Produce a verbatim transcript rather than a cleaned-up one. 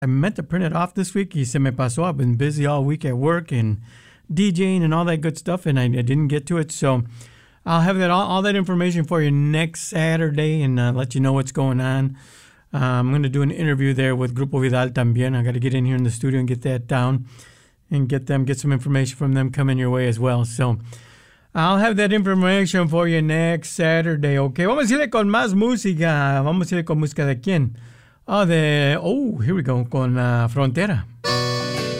I meant to print it off this week. Y se me pasó. I've been busy all week at work and DJing and all that good stuff, and I, I didn't get to it. So I'll have that all, all that information for you next Saturday and uh, let you know what's going on. Uh, I'm going to do an interview there with Grupo Vidal también. I got to get in here in the studio and get that down and get them, get some information from them coming your way as well. So I'll have that information for you next Saturday. Okay, vamos a irle con más música. Vamos a irle con música de quién? Oh, de, oh, here we go, con uh, Frontera.